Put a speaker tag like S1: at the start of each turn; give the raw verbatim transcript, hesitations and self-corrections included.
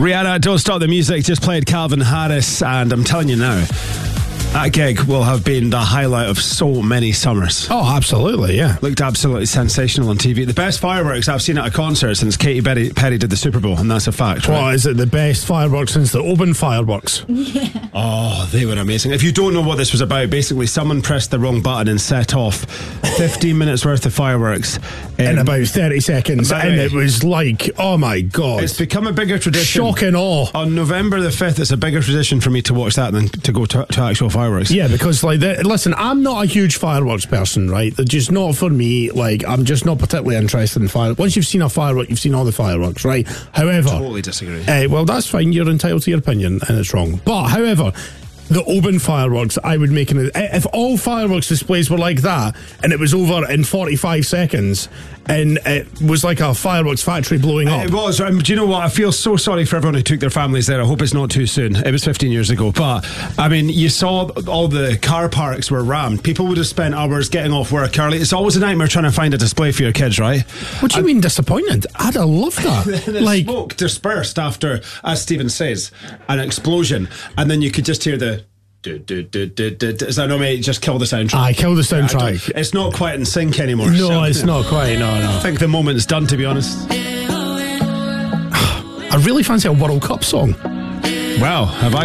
S1: Rihanna, Don't Stop the Music, just played Calvin Harris, and I'm telling you now, that gig will have been the highlight of so many summers.
S2: Oh, absolutely, yeah.
S1: Looked absolutely sensational on T V. The best fireworks I've seen at a concert since Katy Perry, Perry did the Super Bowl, and that's a fact. Right?
S2: What, is it the best fireworks since the Oban fireworks?
S3: Yeah.
S1: Oh, they were amazing. If you don't know what this was about, basically someone pressed the wrong button and set off fifteen minutes worth of fireworks
S2: in, in about thirty seconds, about and it was like, oh my God.
S1: It's become a bigger tradition.
S2: Shocking awe.
S1: On November the fifth, it's a bigger tradition for me to watch that than to go to, to actual fireworks.
S2: Yeah, because like, the, listen, I'm not a huge fireworks person, right? They're just not for me. Like, I'm just not particularly interested in fireworks. Once you've seen a firework, you've seen all the fireworks, right? However,
S1: totally disagree.
S2: Uh, well, that's fine. You're entitled to your opinion, and it's wrong. But however, the Oban fireworks, I would make an... If all fireworks displays were like that, and it was over in forty-five seconds, and it was like a fireworks factory blowing up.
S1: It was. Um, do you know what? I feel so sorry for everyone who took their families there. I hope it's not too soon. It was fifteen years ago. But, I mean, you saw all the car parks were rammed. People would have spent hours getting off work early. It's always a nightmare trying to find a display for your kids, right?
S2: What do you I, mean disappointed? I'd have loved that.
S1: the
S2: like,
S1: smoke dispersed after, as Stephen says, an explosion. And then you could just hear the... Do, do, do, do, do, do. Is that no, mate? Just kill the soundtrack.
S2: I kill the soundtrack.
S1: Yeah, it's not quite in sync anymore.
S2: No,
S1: so.
S2: it's not quite. No, no.
S1: I think the moment's done, to be honest.
S2: I really fancy a World Cup song.
S1: Wow, have I